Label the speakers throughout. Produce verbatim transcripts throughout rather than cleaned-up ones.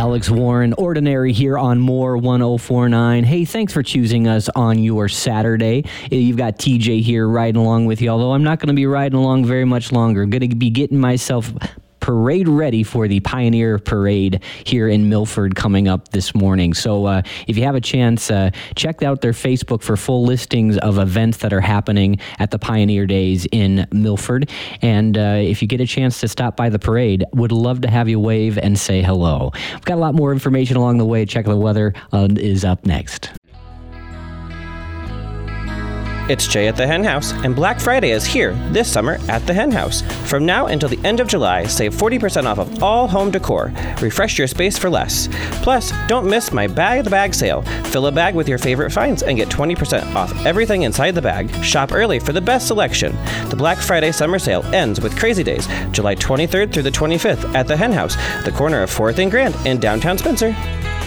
Speaker 1: Alex Warren, Ordinary here on More one oh four point nine. Hey, thanks for choosing us on your Saturday. You've got T J here riding along with you, although I'm not going to be riding along very much longer. I'm going to be getting myself parade ready for the Pioneer Parade here in Milford coming up this morning. So uh, if you have a chance, uh, check out their Facebook for full listings of events that are happening at the Pioneer Days in Milford. And uh, if you get a chance to stop by the parade, would love to have you wave and say hello. We've got a lot more information along the way. Check the weather uh, is up next.
Speaker 2: It's Jay at the Hen House, and Black Friday is here this summer at the Hen House. From now until the end of July, save forty percent off of all home decor. Refresh your space for less. Plus, don't miss my Bag the Bag sale. Fill a bag with your favorite finds and get twenty percent off everything inside the bag. Shop early for the best selection. The Black Friday summer sale ends with Crazy Days, July twenty-third through the twenty-fifth at the Hen House, the corner of fourth and Grand in downtown Spencer.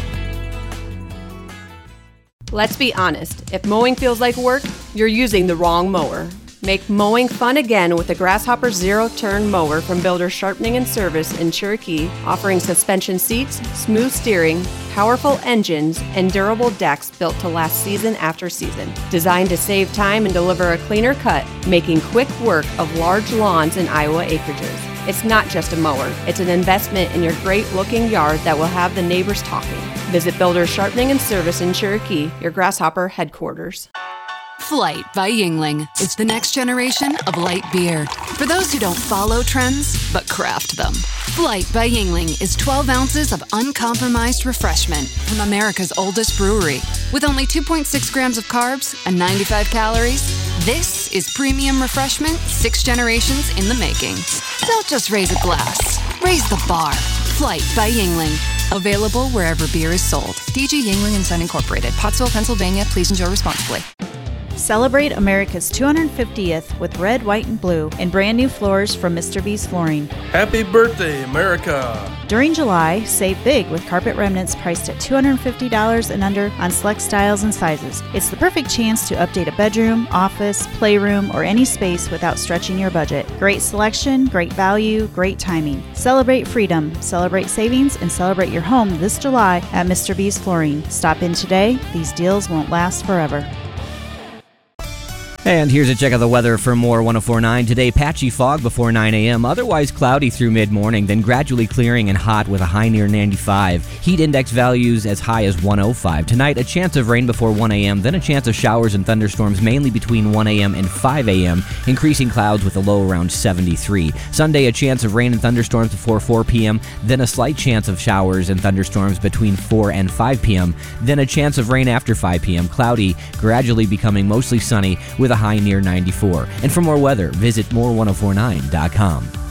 Speaker 3: Let's be honest, if mowing feels like work, you're using the wrong mower. Make mowing fun again with the Grasshopper Zero-Turn Mower from Builder Sharpening and Service in Cherokee, offering suspension seats, smooth steering, powerful engines, and durable decks built to last season after season. Designed to save time and deliver a cleaner cut, making quick work of large lawns and Iowa acreages. It's not just a mower, it's an investment in your great-looking yard that will have the neighbors talking. Visit Builder Sharpening and Service in Cherokee, your Grasshopper headquarters.
Speaker 4: Flight by Yuengling is the next generation of light beer. For those who don't follow trends, but craft them. Flight by Yuengling is twelve ounces of uncompromised refreshment from America's oldest brewery. With only two point six grams of carbs and ninety-five calories, this is premium refreshment six generations in the making. Don't just raise a glass, raise the bar. Flight by Yuengling. Available wherever beer is sold. D G Yuengling and Son Incorporated, Pottsville, Pennsylvania. Please enjoy responsibly.
Speaker 5: Celebrate America's two hundred fiftieth with red, white, and blue in brand new floors from Mister B's Flooring.
Speaker 6: Happy birthday, America!
Speaker 5: During July, save big with carpet remnants priced at two hundred fifty dollars and under on select styles and sizes. It's the perfect chance to update a bedroom, office, playroom, or any space without stretching your budget. Great selection, great value, great timing. Celebrate freedom, celebrate savings, and celebrate your home this July at Mister B's Flooring. Stop in today. These deals won't last forever.
Speaker 1: And here's a check of the weather for More one oh four point nine. Today, patchy fog before nine a.m., otherwise cloudy through mid-morning, then gradually clearing and hot with a high near ninety-five. Heat index values as high as one oh five. Tonight, a chance of rain before one a.m., then a chance of showers and thunderstorms mainly between one a.m. and five a.m., increasing clouds with a low around seventy-three. Sunday, a chance of rain and thunderstorms before four p.m., then a slight chance of showers and thunderstorms between four and five p.m., then a chance of rain after five p.m., cloudy, gradually becoming mostly sunny with a high near ninety-four. And for more weather, visit more ten forty-nine dot com.